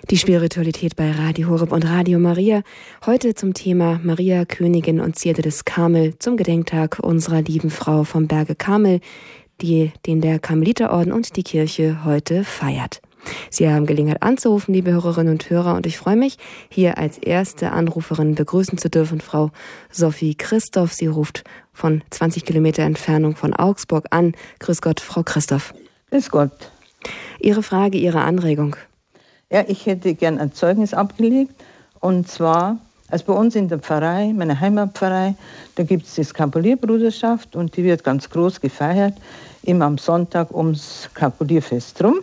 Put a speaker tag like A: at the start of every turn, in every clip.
A: Die Spiritualität bei Radio Horeb und Radio Maria. Heute zum Thema Maria, Königin und Zierde des Karmel zum Gedenktag unserer lieben Frau vom Berge Karmel, den der Karmeliterorden und die Kirche heute feiert. Sie haben Gelegenheit anzurufen, liebe Hörerinnen und Hörer, und ich freue mich, hier als erste Anruferin begrüßen zu dürfen Frau Sophie Christoph. Sie ruft von 20 Kilometer Entfernung von Augsburg an. Grüß Gott, Frau Christoph.
B: Grüß Gott.
A: Ihre Frage, Ihre Anregung.
B: Ja, ich hätte gern ein Zeugnis abgelegt. Und zwar, also bei uns in der Pfarrei, meiner Heimatpfarrei, da gibt es die Skapulierbruderschaft und die wird ganz groß gefeiert, immer am Sonntag ums Skapulierfest rum.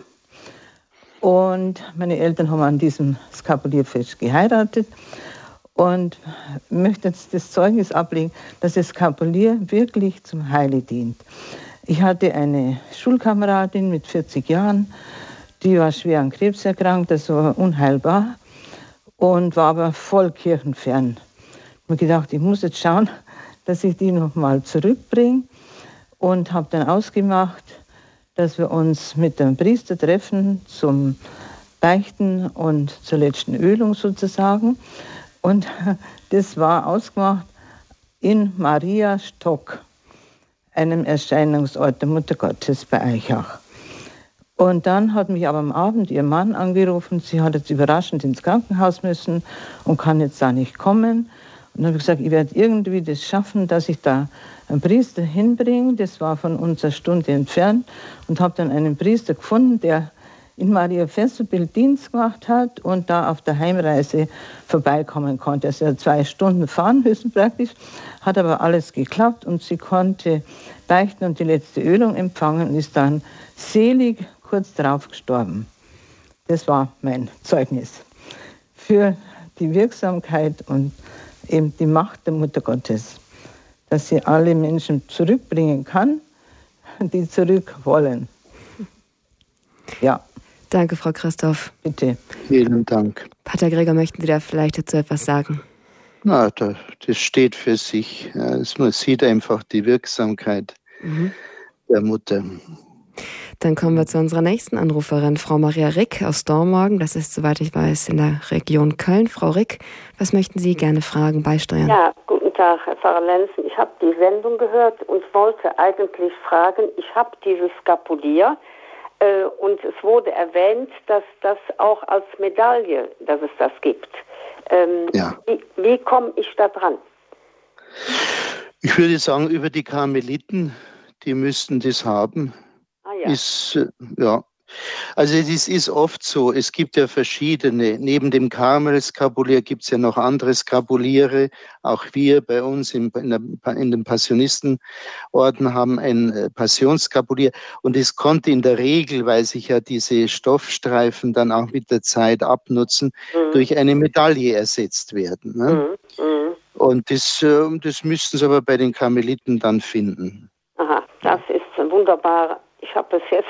B: Und meine Eltern haben an diesem Skapulierfest geheiratet. Und ich möchte jetzt das Zeugnis ablegen, dass das Skapulier wirklich zum Heil dient. Ich hatte eine Schulkameradin mit 40 Jahren, die war schwer an Krebs erkrankt, das war unheilbar und war aber voll kirchenfern. Ich habe gedacht, ich muss jetzt schauen, dass ich die nochmal zurückbringe und habe dann ausgemacht, dass wir uns mit dem Priester treffen zum Beichten und zur letzten Ölung sozusagen. Und das war ausgemacht in Mariastock, einem Erscheinungsort der Mutter Gottes bei Eichach. Und dann hat mich aber am Abend ihr Mann angerufen, sie hat jetzt überraschend ins Krankenhaus müssen und kann jetzt da nicht kommen. Und dann habe ich gesagt, ich werde irgendwie das schaffen, dass ich da einen Priester hinbringe. Das war von uns eine Stunde entfernt. Und habe dann einen Priester gefunden, der in Maria Fesselbild Dienst gemacht hat und da auf der Heimreise vorbeikommen konnte. Also er hat 2 Stunden fahren müssen praktisch, hat aber alles geklappt und sie konnte beichten und die letzte Ölung empfangen und ist dann selig kurz darauf gestorben. Das war mein Zeugnis für die Wirksamkeit und eben die Macht der Mutter Gottes, dass sie alle Menschen zurückbringen kann, die zurück wollen. Ja.
A: Danke, Frau Christoph.
B: Bitte.
C: Vielen Dank.
A: Pater Gregor, möchten Sie da vielleicht dazu etwas sagen?
C: Na, das steht für sich. Man sieht einfach die Wirksamkeit der Mutter.
A: Dann kommen wir zu unserer nächsten Anruferin, Frau Maria Rick aus Dormagen. Das ist, soweit ich weiß, in der Region Köln. Frau Rick, was möchten Sie gerne fragen, beisteuern?
D: Ja, guten Tag, Herr Pfarrer Lenzen. Ich habe die Sendung gehört und wollte eigentlich fragen, ich habe dieses Skapulier und es wurde erwähnt, dass das auch als Medaille, dass es das gibt.
C: Ja.
D: Wie komme ich da dran?
C: Ich würde sagen, über die Karmeliten, die müssten das haben.
D: Ja.
C: Also es ist oft so, es gibt ja verschiedene, neben dem Karmel-Skapulier gibt es ja noch andere Skapuliere, auch wir bei uns in den Passionistenorden haben ein Passionsskapulier und es konnte in der Regel, weil sich ja diese Stoffstreifen dann auch mit der Zeit abnutzen, durch eine Medaille ersetzt werden. Ne? Und das müssten sie aber bei den Karmeliten dann finden.
D: Aha, das ist wunderbar. Ich habe es jetzt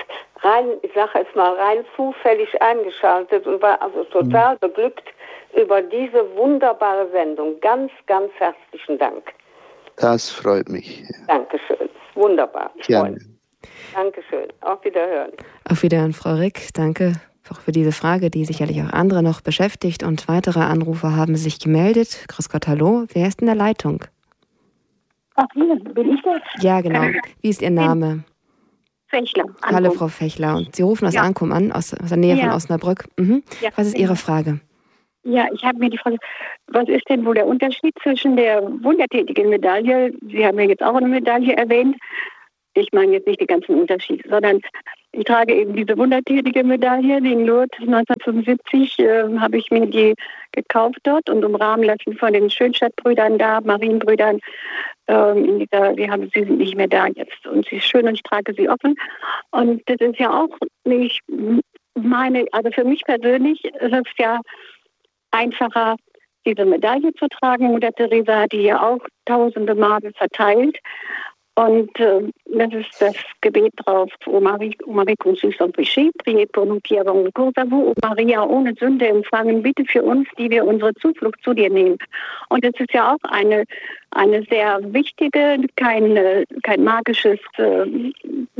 D: rein zufällig eingeschaltet und war also total beglückt über diese wunderbare Sendung. Ganz, ganz herzlichen Dank.
C: Das freut mich.
D: Dankeschön. Wunderbar. Ich freue mich. Dankeschön. Auf Wiederhören.
A: Auf Wiederhören, Frau Rick. Danke auch für diese Frage, die sicherlich auch andere noch beschäftigt. Und weitere Anrufer haben sich gemeldet. Grüß Gott, hallo. Wer ist in der Leitung?
E: Ach, hier, bin ich das?
A: Ja, genau. Wie ist Ihr Name?
E: Fechler.
A: Hallo, Frau Fechler. Und Sie rufen aus Ankum an, aus der Nähe von Osnabrück. Ja, was ist Ihre Frage?
E: Ja, ich habe mir die Frage, was ist denn wohl der Unterschied zwischen der wundertätigen Medaille, Sie haben ja jetzt auch eine Medaille erwähnt, ich meine jetzt nicht die ganzen Unterschiede, sondern ich trage eben diese wundertätige Medaille, die in Lourdes 1975 habe ich mir die gekauft dort und umrahmen lassen von den Schönstadt-Brüdern da, Marienbrüdern. Die sind nicht mehr da jetzt und sie ist schön und ich trage sie offen. Und das ist ja auch nicht also für mich persönlich ist es ja einfacher, diese Medaille zu tragen. Mutter Teresa hat die ja auch tausende Male verteilt. Und das ist das Gebet drauf, O Marie conçue sans péché, priez pour nous qui avons recours à vous. O Maria, ohne Sünde empfangen, bitte für uns, die wir unsere Zuflucht zu dir nehmen. Und es ist ja auch eine sehr wichtige, kein magisches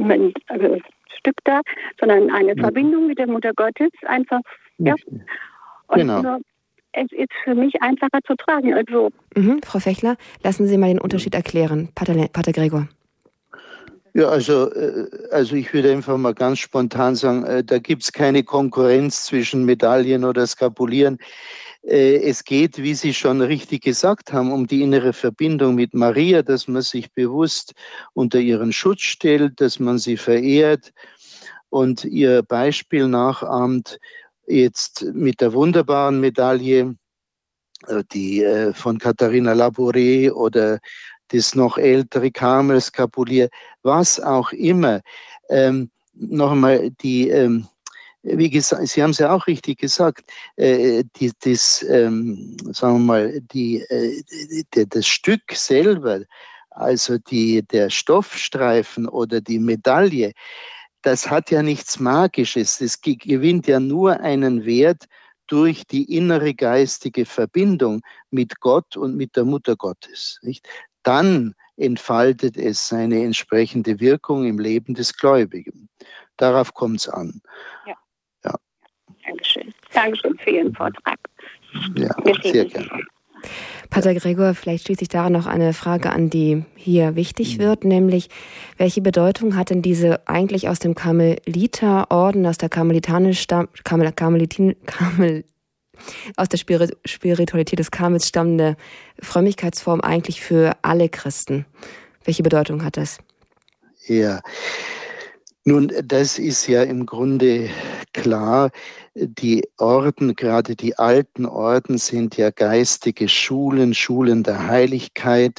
E: Stück da, sondern eine Verbindung mit der Mutter Gottes, einfach, ja.
C: Genau.
E: Nur, es ist für mich einfacher zu tragen. Also,
A: Frau Fechler, lassen Sie mal den Unterschied erklären, Pater Gregor.
C: Ja, also ich würde einfach mal ganz spontan sagen, da gibt's keine Konkurrenz zwischen Medaillen oder Skapulieren. Es geht, wie Sie schon richtig gesagt haben, um die innere Verbindung mit Maria, dass man sich bewusst unter ihren Schutz stellt, dass man sie verehrt und ihr Beispiel nachahmt. Jetzt mit der wunderbaren Medaille, die von Katharina Labouré oder das noch ältere Karmelskapulier, was auch immer. Nochmal wie gesagt, Sie haben es ja auch richtig gesagt, das Stück selber, also der Stoffstreifen oder die Medaille, das hat ja nichts Magisches. Es gewinnt ja nur einen Wert durch die innere geistige Verbindung mit Gott und mit der Mutter Gottes. Nicht? Dann entfaltet es seine entsprechende Wirkung im Leben des Gläubigen. Darauf kommt es an.
E: Ja. Dankeschön. Dankeschön für Ihren Vortrag.
C: Ja, sehr gerne.
A: Pater Gregor, vielleicht schließt sich daran noch eine Frage an, die hier wichtig wird, nämlich welche Bedeutung hat denn diese eigentlich aus dem Karmeliterorden, aus der aus der Spiritualität des Karmels stammende Frömmigkeitsform eigentlich für alle Christen? Welche Bedeutung hat das?
C: Ja, nun, das ist ja im Grunde klar. Die Orden, gerade die alten Orden, sind ja geistige Schulen der Heiligkeit.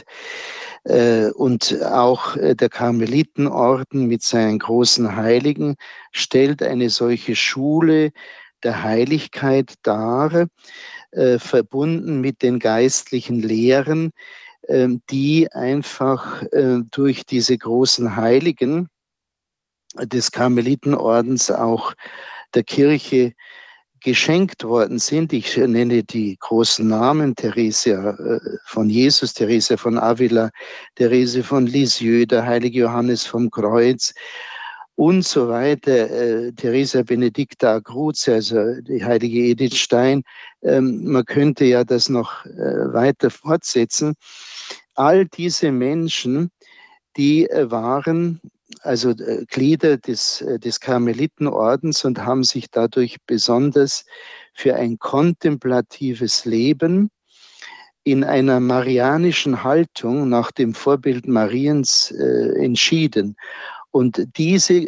C: Und auch der Karmelitenorden mit seinen großen Heiligen stellt eine solche Schule der Heiligkeit dar, verbunden mit den geistlichen Lehren, die einfach durch diese großen Heiligen des Karmelitenordens auch der Kirche geschenkt worden sind. Ich nenne die großen Namen: Theresia von Jesus, Theresia von Avila, Therese von Lisieux, der heilige Johannes vom Kreuz und so weiter, Theresia Benedicta Akruz, also die heilige Edith Stein. Man könnte ja das noch weiter fortsetzen. All diese Menschen, die waren also Glieder des Karmelitenordens und haben sich dadurch besonders für ein kontemplatives Leben in einer marianischen Haltung nach dem Vorbild Mariens entschieden. Und diese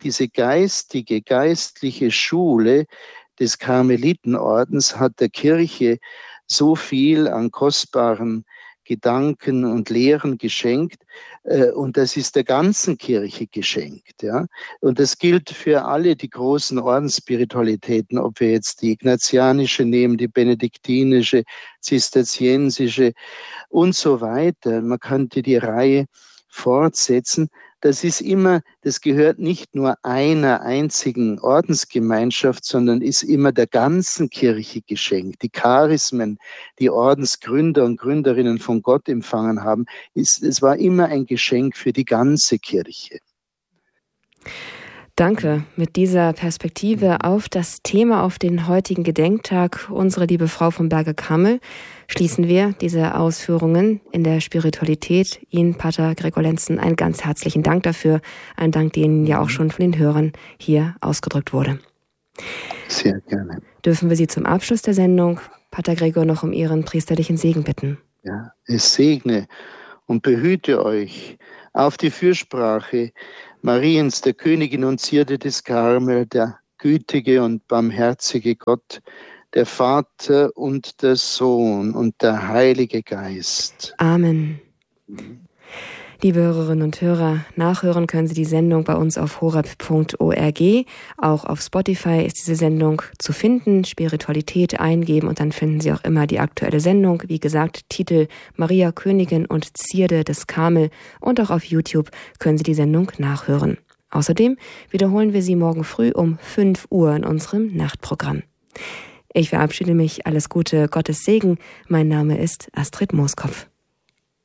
C: geistliche Schule des Karmelitenordens hat der Kirche so viel an kostbaren Gedanken und Lehren geschenkt, und das ist der ganzen Kirche geschenkt. Ja? Und das gilt für alle die großen Ordensspiritualitäten, ob wir jetzt die ignatianische nehmen, die benediktinische, zisterziensische und so weiter. Man könnte die Reihe fortsetzen. Das gehört nicht nur einer einzigen Ordensgemeinschaft, sondern ist immer der ganzen Kirche geschenkt. Die Charismen, die Ordensgründer und Gründerinnen von Gott empfangen haben, es war immer ein Geschenk für die ganze Kirche.
A: Danke. Mit dieser Perspektive auf das Thema, auf den heutigen Gedenktag, unsere liebe Frau vom Berge Karmel, schließen wir diese Ausführungen in der Spiritualität. Ihnen, Pater Gregor Lenzen, einen ganz herzlichen Dank dafür. Ein Dank, den ja auch schon von den Hörern hier ausgedrückt wurde.
C: Sehr gerne.
A: Dürfen wir Sie zum Abschluss der Sendung, Pater Gregor, noch um Ihren priesterlichen Segen bitten?
C: Ja, es segne und behüte euch auf die Fürsprache Mariens, der Königin und Zierde des Karmel, der gütige und barmherzige Gott, der Vater und der Sohn und der Heilige Geist.
A: Amen. Liebe Hörerinnen und Hörer, nachhören können Sie die Sendung bei uns auf horeb.org. Auch auf Spotify ist diese Sendung zu finden. Spiritualität eingeben und dann finden Sie auch immer die aktuelle Sendung. Wie gesagt, Titel Maria Königin und Zierde des Karmel. Und auch auf YouTube können Sie die Sendung nachhören. Außerdem wiederholen wir sie morgen früh um 5 Uhr in unserem Nachtprogramm. Ich verabschiede mich. Alles Gute, Gottes Segen. Mein Name ist Astrid Mooskopf.